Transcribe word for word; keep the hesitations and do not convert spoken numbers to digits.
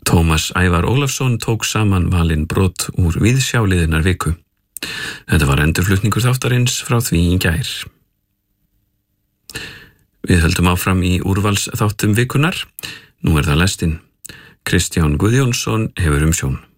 Tómas Ævar Ólafsson tók saman valin brot úr viðsjáliðinnar viku. Þetta var endurflutningur þáttarins frá því í gær. Við höldum áfram í úrvalsþáttum vikunar. Nú er það lestin. Kristján Guðjónsson hefur umsjón.